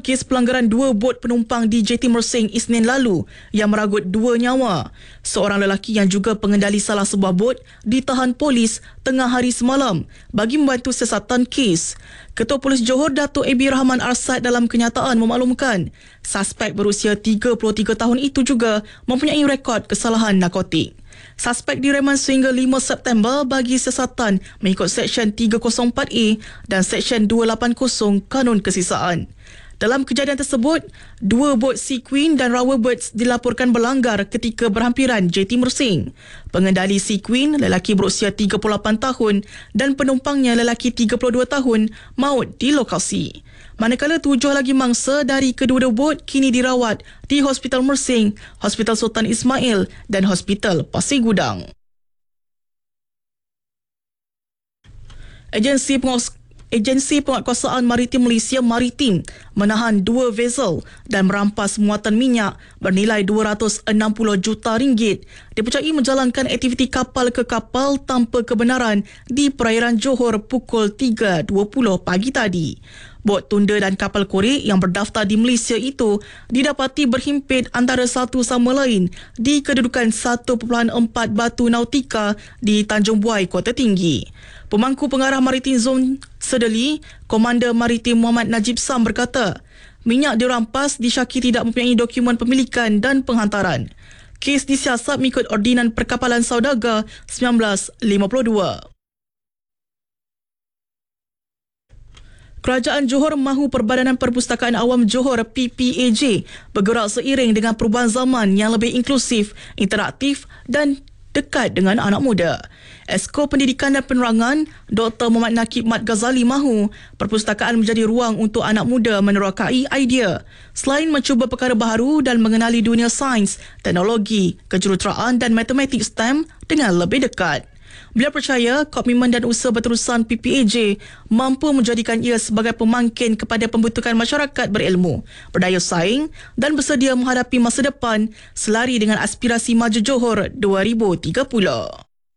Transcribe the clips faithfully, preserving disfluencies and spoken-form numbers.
kes pelanggaran dua bot penumpang di J T Mersing Isnin lalu yang meragut dua nyawa. Seorang lelaki yang juga pengendali salah sebuah bot ditahan polis tengah hari semalam bagi membantu siasatan kes. Ketua Polis Johor Datuk A B Rahman Arsad dalam kenyataan memaklumkan suspek berusia tiga puluh tiga tahun itu juga mempunyai rekod kesalahan narkotik. Suspek direman sehingga lima September bagi siasatan mengikut Seksyen tiga kosong empat A dan Seksyen dua lapan kosong Kanun Kesisaan. Dalam kejadian tersebut, dua bot Sea Queen dan Rawa Birds dilaporkan berlanggar ketika berhampiran J T Mersing. Pengendali Sea Queen, lelaki berusia tiga puluh lapan tahun dan penumpangnya lelaki tiga puluh dua tahun maut di lokasi. Manakala tujuh lagi mangsa dari kedua-dua bot kini dirawat di Hospital Mersing, Hospital Sultan Ismail dan Hospital Pasir Gudang. Agensi Pengawas Agensi Penguatkuasaan Maritim Malaysia Maritim menahan dua vessel dan merampas muatan minyak bernilai dua ratus enam puluh juta ringgit dipercayai menjalankan aktiviti kapal ke kapal tanpa kebenaran di perairan Johor pukul tiga dua puluh pagi tadi. Bot tunda dan kapal korek yang berdaftar di Malaysia itu didapati berhimpit antara satu sama lain di kedudukan satu perpuluhan empat batu nautika di Tanjung Buai, Kota Tinggi. Pemangku Pengarah Maritim Zon Sedeli, Komander Maritim Muhammad Najib Sam berkata, minyak dirampas disyaki tidak mempunyai dokumen pemilikan dan penghantaran. Kes disiasat mengikut Ordinan Perkapalan Saudagar seribu sembilan ratus lima puluh dua. Kerajaan Johor mahu Perbadanan Perpustakaan Awam Johor P P A J bergerak seiring dengan perubahan zaman yang lebih inklusif, interaktif dan dekat dengan anak muda. Esko Pendidikan dan Penerangan Doktor Muhammad Nakib Mat Ghazali mahu perpustakaan menjadi ruang untuk anak muda menerokai idea selain mencuba perkara baharu dan mengenali dunia sains, teknologi, kejuruteraan dan matematik STEM dengan lebih dekat. Beliau percaya komitmen dan usaha berterusan P P A J mampu menjadikan ia sebagai pemangkin kepada pembentukan masyarakat berilmu, berdaya saing dan bersedia menghadapi masa depan selari dengan aspirasi Maju Johor dua ribu tiga puluh.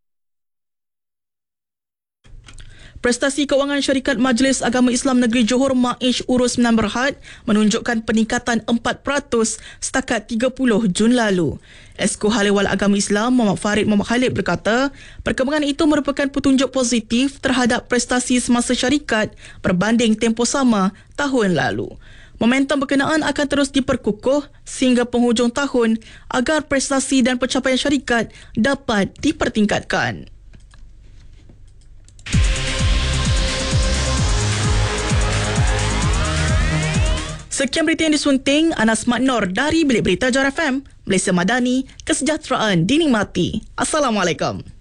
Prestasi kewangan Syarikat Majlis Agama Islam Negeri Johor M A I J Urus Menan Berhad menunjukkan peningkatan empat peratus setakat tiga puluh Jun lalu. Esko Haliwal Agama Islam Muhammad Farid Muhammad Khalid berkata, perkembangan itu merupakan petunjuk positif terhadap prestasi semasa syarikat berbanding tempoh sama tahun lalu. Momentum berkenaan akan terus diperkukuh sehingga penghujung tahun agar prestasi dan pencapaian syarikat dapat dipertingkatkan. Sekian berita yang disunting Anas Maknor dari Bilik Berita J A R F M, Malaysia Madani, kesejahteraan dinikmati. Assalamualaikum.